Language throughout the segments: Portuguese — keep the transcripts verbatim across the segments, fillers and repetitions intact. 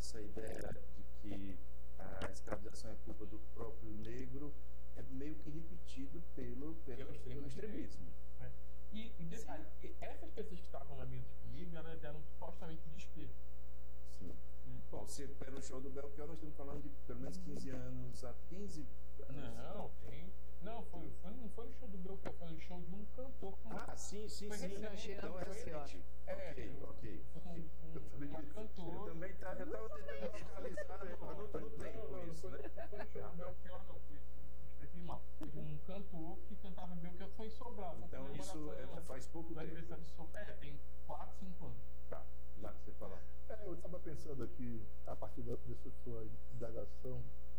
essa ideia de que a escravização é culpa do próprio negro é meio que repetido pelo, pelo, pelo, pelo extremismo. É. E, e detalhe, essas pessoas que estavam na mesa comigo, elas eram supostamente de esquerda. Sim. Hum. Bom, se pelo show do Belchior, nós estamos falando de pelo menos quinze anos, há quinze anos. Não, tem... Não, foi, foi, não foi no show do Belchior, foi no show de um cantor. Com... Ah, sim, sim, foi sim. recente, Então é recente. É, ok, ok. Um, um, um cantor. Eu também estava tentando localizar, eu não tenho tempo isso, né? Não foi no show do Belchior, não. Foi, expliquei mal. Um cantor que cantava Belchior foi em Sobral. Então isso é, faz pouco tempo. É, tem quatro, cinco anos. Tá, lá que você falar. É, eu estava pensando aqui, a partir dessa sua indagação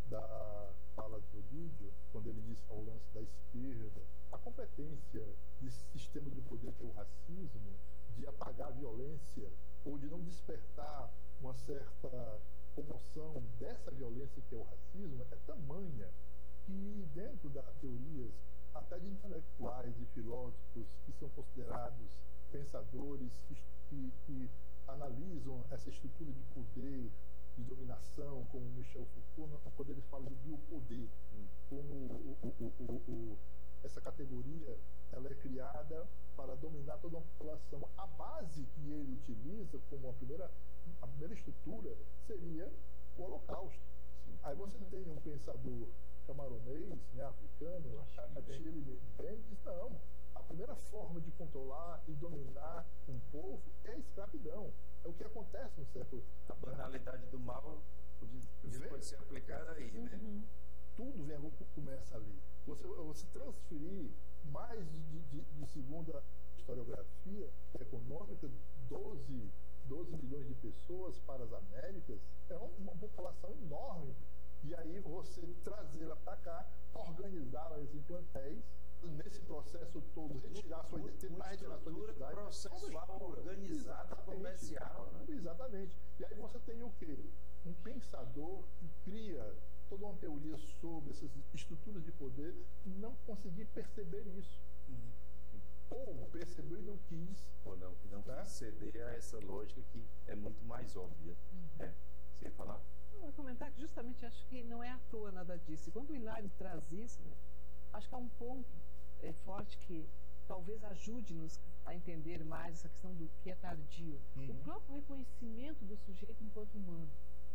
da fala do Lídio, quando ele disse ao lance da esquerda, a competência desse sistema de poder que é o racismo, de apagar a violência, ou de não despertar uma certa comoção dessa violência que é o racismo, é tamanha que dentro das teorias, até de intelectuais e filósofos que são considerados pensadores que, que, que analisam essa estrutura de poder, de dominação, como Michel Foucault, quando ele fala de biopoder, como o, o, o, o, essa categoria ela é criada para dominar toda uma população. A base que ele utiliza como a primeira, a primeira estrutura seria o Holocausto. Sim. Aí você tem um pensador camaronês, né, africano, Achille Mbembe, diz, não, a primeira forma de controlar e dominar um povo é a escravidão. É o que acontece no século. A banalidade do mal pode, pode ser aplicada aí, uhum. né? Tudo vem, começa ali. Você, você transferir mais de, de, de segunda historiografia econômica, doze, doze milhões de pessoas para as Américas, é uma, uma população enorme. E aí você trazê-la para cá, organizá-las em plantéis, nesse processo todo, retirar sua identidade, retirar sua identidade processual, organizada, comercial. Né? Exatamente. E aí você tem o quê? Um pensador que cria toda uma teoria sobre essas estruturas de poder e não conseguir perceber isso. Uhum. Ou percebeu e não quis. Ou não, não né? quis ceder a essa lógica que é muito mais óbvia. Uhum. É, você ia falar? Eu vou comentar que justamente acho que não é à toa nada disso. E quando o Hilário traz isso, né, acho que há um ponto é, forte que talvez ajude-nos a entender mais essa questão do que é tardio. Uhum. O próprio reconhecimento do sujeito enquanto humano.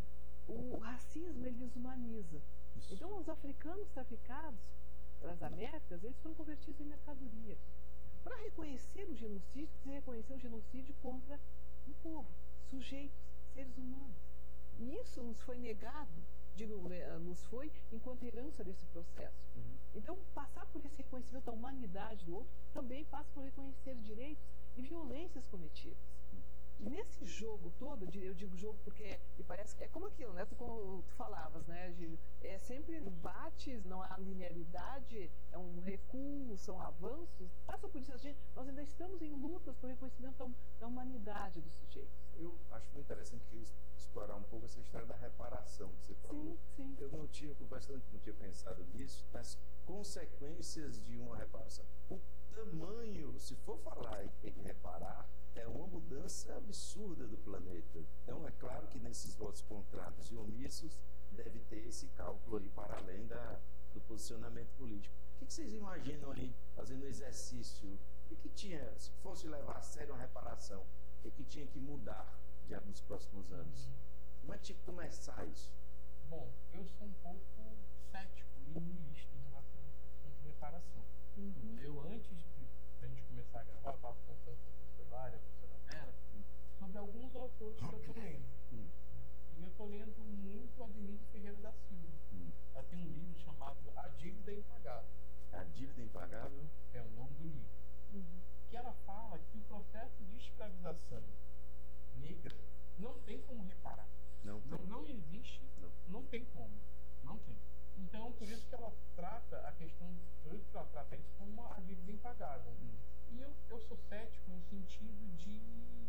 O racismo, ele desumaniza. Isso. Então, os africanos traficados pelas Américas, eles foram convertidos em mercadoria. Para reconhecer o genocídio, precisa reconhecer o genocídio contra um povo, sujeitos, seres humanos. E isso nos foi negado, digo, nos foi enquanto herança desse processo. Uhum. Então, passar por esse reconhecimento da humanidade do outro também passa por reconhecer direitos e violências cometidas. E nesse jogo todo, eu digo jogo porque me parece que é como aquilo, né? Tu, como tu falavas, né? De, é sempre embates, não há linearidade, é um recuo, são avanços. Passa por isso, a gente, nós ainda estamos em lutas por reconhecimento da, da humanidade dos sujeitos. Eu acho muito interessante que explorar um pouco essa história da reparação que você falou. Sim, sim. Eu não tinha, bastante não tinha pensado nisso, nas consequências de uma reparação. O tamanho, se for falar em reparar, é uma mudança absurda do planeta. Então, é claro que nesses votos contrários e omissos deve ter esse cálculo aí para além da, do posicionamento político. O que, que vocês imaginam aí, fazendo exercício? O que, que tinha, se fosse levar a sério uma reparação, o que, que tinha que mudar já nos próximos anos? Como é que tinha que começar isso? Bom, eu sou um pouco cético e nihilista em relação à questão de reparação. Uhum. Eu, antes de a gente começar a gravar, eu estava contando com a professora Hilária, a professora Vera, sobre alguns autores que eu estou lendo. Hum. E eu estou lendo muito Ademídio Ferreira da Silva. Hum. Ela tem um livro chamado A Dívida Impagável. A Dívida Impagável? É o nome do livro. Uhum. Que ela fala que o processo de escravização negra não tem como reparar. Não, não, não existe, não. não tem como. Não tem. Então, por isso que ela trata a questão, por isso que ela trata isso como a dívida impagável. Hum. E eu, eu sou cético no sentido de...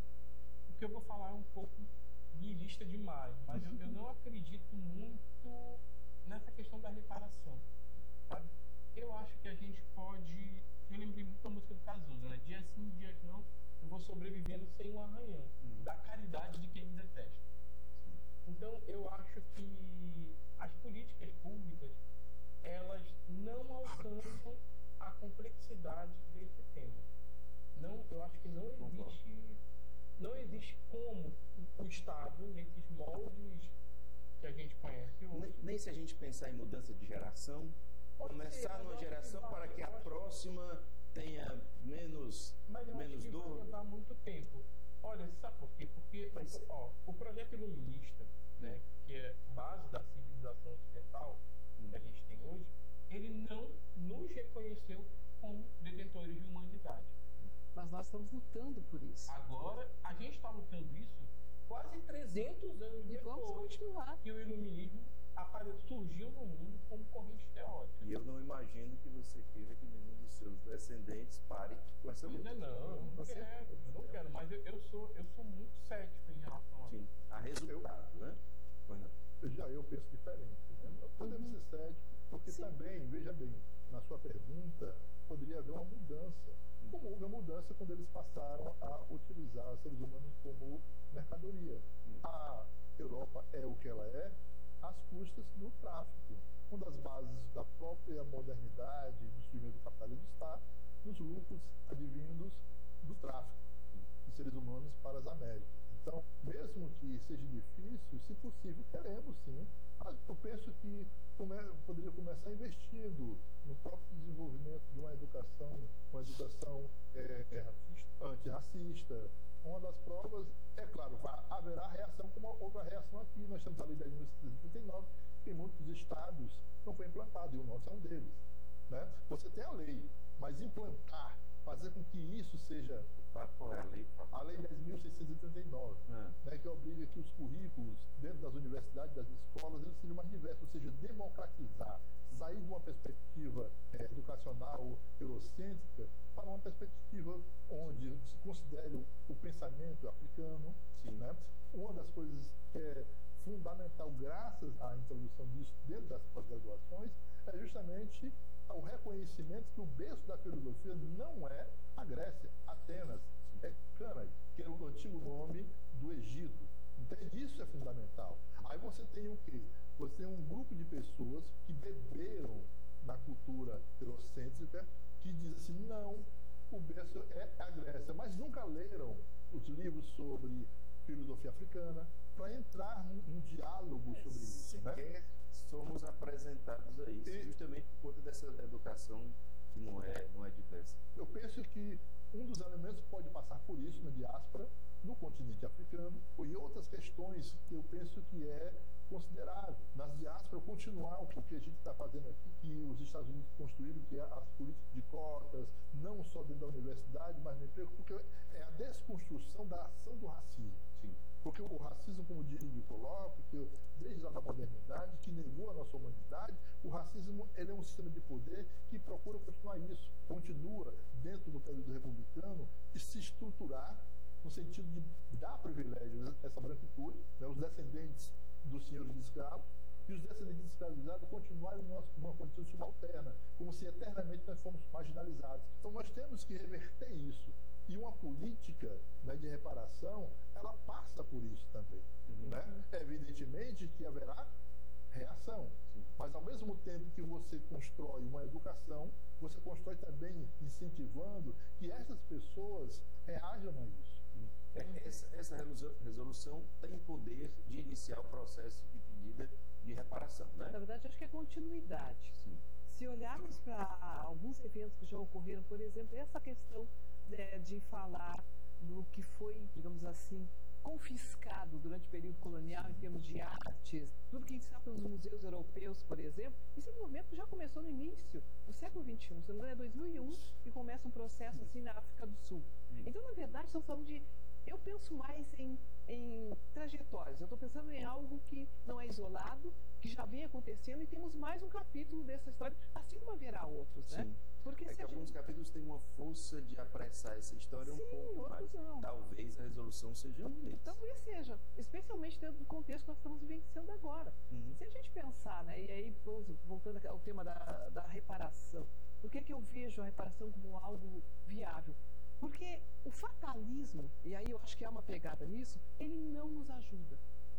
O que eu vou falar é um pouco nihilista demais, mas eu, eu não acredito muito nessa questão da reparação. Sabe? Eu acho que a gente pode... Eu lembrei muito da música do Cazuza, né? Dia sim, dia não, eu vou sobrevivendo sem um arranhão. Hum. Da caridade de quem me detesta. Então, eu acho que as políticas públicas, elas não alcançam a complexidade desse tema. Não, eu acho que não existe, não existe como o Estado, nesses moldes que a gente conhece hoje... Nem, nem se a gente pensar em mudança de geração, começar numa geração para que a próxima tenha menos, mas eu menos acho que dor. vai levar muito tempo. Olha, sabe por quê? Porque Mas, ó, o projeto iluminista, né, que é base da civilização ocidental hum. que a gente tem hoje, ele não nos reconheceu como detentores de humanidade. Mas nós estamos lutando por isso. Agora, a gente está lutando isso quase trezentos anos E vamos depois continuar. que o iluminismo apare- surgiu no mundo como corrente teórica. E eu não imagino que você queira que nenhum dos seus descendentes pare com essa Pois luta. é, não, eu não Você- quero, eu não quero, mas eu, eu, sou, eu sou muito cético em relação a Sim, isso. a resultado, né? Pois não. Já eu penso diferente. Né? Nós podemos Uhum. ser céticos, porque Sim. também, veja bem, na sua pergunta, poderia haver uma mudança. Como houve a mudança quando eles passaram a utilizar seres humanos como mercadoria. A Europa é o que ela é, às custas do tráfico. Uma das bases da própria modernidade e do surgimento do capitalismo está nos lucros advindos do tráfico de seres humanos para as Américas. Então, mesmo que seja difícil, se possível, queremos sim. Mas eu penso que come, poderia começar investindo no próprio desenvolvimento de uma educação, uma educação é, é, antirracista. Uma das provas, é claro, vai, haverá reação como houve a reação aqui. Nós temos a lei de mil novecentos e setenta e nove, que em muitos estados não foi implantada, e o nosso é um deles. Né? Você tem a lei, mas implantar, fazer com que isso seja... Qual é a lei? A Lei dez mil seiscentos e trinta e nove, Ah. né, que obriga que os currículos dentro das universidades, das escolas, eles sejam mais diversos, ou seja, democratizar, sair de uma perspectiva é, educacional eurocêntrica para uma perspectiva onde se considere o, o pensamento africano. Sim. Né? Uma das coisas que é fundamental, graças à introdução disso dentro das pós-graduações, é justamente o reconhecimento que o berço da filosofia não é a Grécia, Atenas, é Cana, que era o antigo nome do Egito. Entende? Isso é fundamental. Aí você tem o quê? Você tem um grupo de pessoas que beberam na cultura eurocêntrica, que diz assim, não, o berço é a Grécia, mas nunca leram os livros sobre filosofia africana para entrar num, num diálogo sobre isso. Né? Sequer somos apresentados a isso, E- justamente por conta dessa educação que não é, não é diversa. Eu penso que um dos elementos pode passar por isso na diáspora, no continente africano, e outras questões que eu penso que é considerável. Nas diásporas, continuar o que a gente está fazendo aqui, que os Estados Unidos construíram, que é as políticas de cotas, não só dentro da universidade, mas no emprego, porque é a desconstrução da ação do racismo. Sim. Porque o racismo, como o Dídio coloca, que desde lá da modernidade, que negou a nossa humanidade, o racismo ele é um sistema de poder que procura continuar isso, continua dentro do período republicano de se estruturar no sentido de dar privilégios a essa branquitude, né, os descendentes dos senhores de escravos, e os descendentes de escravizados continuarem numa, numa condição subalterna, como se eternamente nós fomos marginalizados. Então nós temos que reverter isso. E uma política, né, de reparação, ela passa por isso também. Uhum. Né? Evidentemente que haverá reação, Sim. mas ao mesmo tempo que você constrói uma educação, você constrói também incentivando que essas pessoas reajam a isso. É, essa, essa resolu- resolução tem poder de iniciar o processo de pedida de reparação, Na né? verdade, acho que é continuidade. Sim. Se olharmos para alguns eventos que já ocorreram, por exemplo, essa questão né, de falar do que foi, digamos assim, confiscado durante o período colonial em termos de artes, tudo que está pelos museus europeus, por exemplo, esse é um movimento que já começou no início do século vinte e um, se não me engano, é dois mil e um que começa um processo assim na África do Sul. Então, na verdade, estamos falando de... Eu penso mais em, em trajetórias, eu estou pensando em algo que não é isolado, que já vem acontecendo e temos mais um capítulo dessa história, assim como haverá outros, né? Sim. Porque É se que a alguns gente... capítulos têm uma força de apressar essa história um Sim, pouco mais. outros não. Talvez a resolução seja um deles. Talvez seja, especialmente dentro do contexto que nós estamos vivenciando agora. Uhum. Se a gente pensar, né, e aí vamos- voltando ao tema da, da reparação, por que, que eu vejo a reparação como algo viável? Porque o fatalismo, e aí eu acho que há uma pegada nisso, ele não nos ajuda.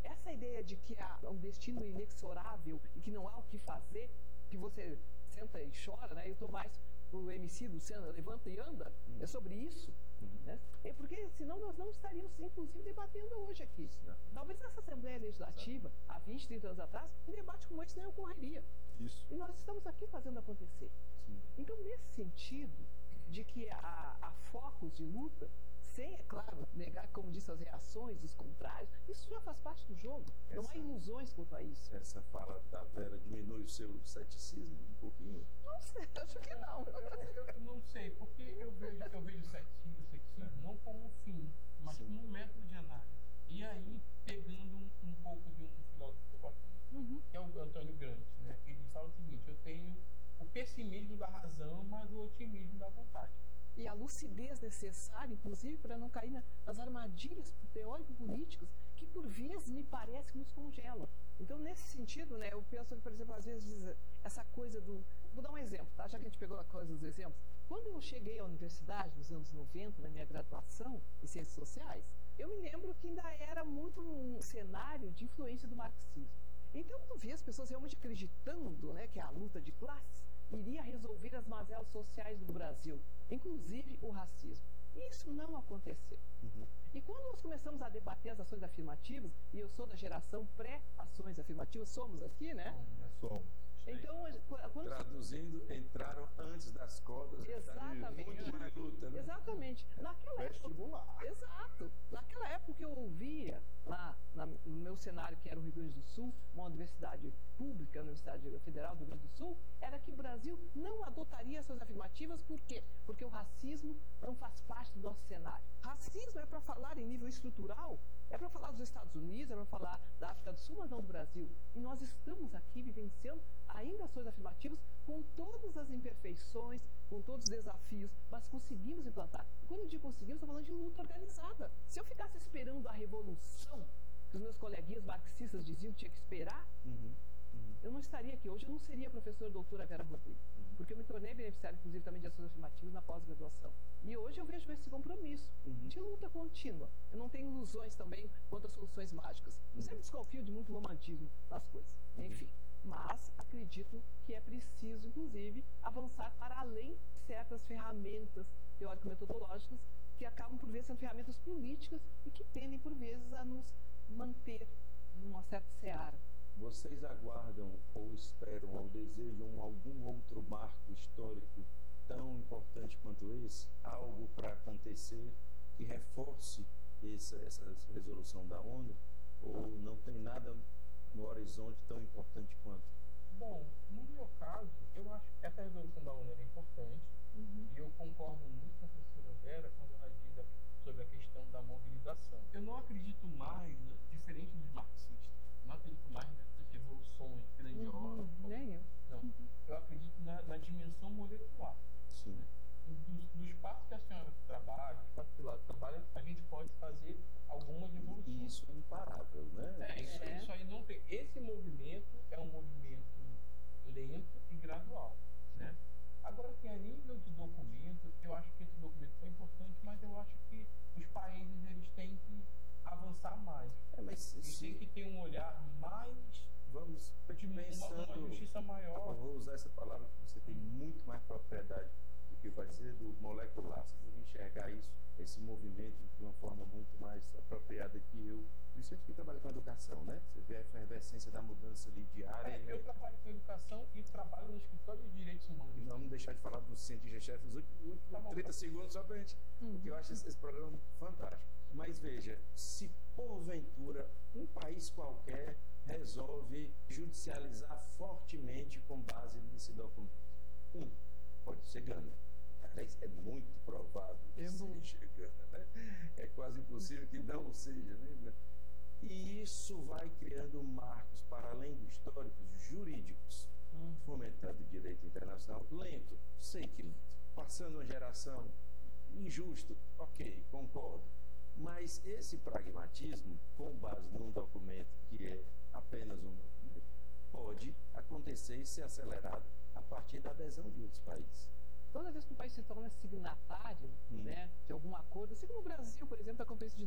essa ideia de que há um destino inexorável e que não há o que fazer, que você senta e chora, né? Eu estou mais pro M C do Senna, levanta e anda, uhum. é sobre isso. Uhum. Né? É porque senão nós não estaríamos, inclusive, debatendo hoje aqui. Não. Talvez nessa Assembleia Legislativa, Exato. há vinte, trinta anos atrás, um debate como esse nem ocorreria. Isso. E nós estamos aqui fazendo acontecer. Sim. Então, nesse sentido, de que há, há focos de luta, sem, é claro, negar, como disse, as reações, os contrários, isso já faz parte do jogo. Essa, não há ilusões quanto a isso. Essa fala da Vera diminui o seu ceticismo um pouquinho? Não sei, acho que não. Eu, eu não sei, porque eu vejo, eu vejo o ceticismo, o ceticismo é. não como um fim, mas Sim. como um método de análise. E aí, pegando um, um pouco de um filósofo que eu gosto, uhum. que é o Antônio Gramsci, né? Ele fala o seguinte: eu tenho o pessimismo da razão, mas o otimismo da vontade. E a lucidez necessária, inclusive, para não cair nas armadilhas teórico-políticas que, por vezes, me parece que nos congelam. Então, nesse sentido, né, eu penso que, por exemplo, às vezes, diz essa coisa do... Vou dar um exemplo, tá? Já que a gente pegou a coisa dos exemplos. Quando eu cheguei à universidade, nos anos noventa, na minha graduação em Ciências Sociais, eu me lembro que ainda era muito um cenário de influência do marxismo. Então, eu vi as pessoas realmente acreditando, né, que a luta de classes iria resolver as mazelas sociais do Brasil, inclusive o racismo. E isso não aconteceu. Uhum. E quando nós começamos a debater as ações afirmativas, e eu sou da geração pré-ações afirmativas, somos aqui, né? Somos. Então, quando... Traduzindo, entraram antes das cotas. Exatamente. Muito mais luta, né? Exatamente. Naquela Vestibular. época. Exato. Naquela época eu ouvia lá na, no meu cenário, que era o Rio Grande do Sul, uma universidade pública, a Universidade Federal do Rio Grande do Sul, era que o Brasil não adotaria ações afirmativas. Por quê? Porque o racismo não faz parte do nosso cenário. Racismo é para falar em nível estrutural, é para falar dos Estados Unidos, é para falar da África do Sul, mas não do Brasil. E nós estamos aqui vivenciando ainda ações afirmativas com todas as imperfeições, com todos os desafios, mas conseguimos implantar. E quando eu digo conseguimos, estou falando de luta organizada. Se eu ficasse esperando a revolução, que os meus coleguinhas marxistas diziam que tinha que esperar, uhum, uhum. eu não estaria aqui hoje, eu não seria professora doutora Vera Rodrigues, uhum. porque eu me tornei beneficiária, inclusive, também de ações afirmativas na pós-graduação. E hoje eu vejo esse compromisso uhum. de luta contínua. Eu não tenho ilusões também quanto às soluções mágicas. Eu sempre desconfio de muito romantismo nas coisas. Uhum. Enfim. Mas acredito que é preciso, inclusive, avançar para além de certas ferramentas teórico-metodológicas que acabam, por vezes, sendo ferramentas políticas e que tendem, por vezes, a nos manter numa certa seara. Vocês aguardam ou esperam ou desejam algum outro marco histórico tão importante quanto esse? Algo para acontecer que reforce essa, essa resolução da ONU? Ou não tem nada no horizonte tão importante quanto? Bom, no meu caso, eu acho que essa resolução da ONU é importante, uhum. e eu concordo muito com a professora Vera quando ela diz a, sobre a questão da mobilização. Eu não acredito mais, diferente dos marxistas, não acredito mais nessas revoluções grandiosas. Uhum, nem eu. Não. Uhum. Eu acredito na, na dimensão molecular. Sim. Do, do espaço que a senhora trabalha, do espaço que lá trabalha, a gente pode fazer algumas revoluções. E isso é imparável, né? É, isso, é. isso aí não tem. Esse movimento é um movimento lento e gradual, né? Agora, assim, a nível de documento, eu acho que esse documento foi importante, mas eu acho que os países eles têm que avançar mais. É, mas eles se... têm que ter um olhar mais, vamos de pensando, uma, uma justiça maior. Eu vou usar essa palavra que você tem muito mais propriedade do que vai dizer do molecular. Você deve enxergar isso, esse movimento de uma forma muito mais apropriada que eu. Principalmente que trabalha com educação, né? Você vê a efervescência da mudança ali diária. É, eu trabalho com educação e trabalho no escritório de direitos humanos. E vamos deixar de falar do cientista-chefe nos últimos tá trinta segundos só pra gente, uhum. porque eu acho esse, esse programa fantástico. Mas veja, se porventura um país qualquer resolve judicializar fortemente com base nesse documento, um, pode ser Gana. É muito provável que é seja Gana, né? É quase impossível que não seja, né? E isso vai criando marcos, para além dos históricos, jurídicos, hum. fomentando o direito internacional lento, sei que lento, passando uma geração, injusto, ok, concordo. Mas esse pragmatismo, com base num documento que é apenas um documento, pode acontecer e ser acelerado a partir da adesão de outros países. Toda vez que o país se torna signatário hum. né, de algum acordo, assim como o Brasil, por exemplo, da Conferência de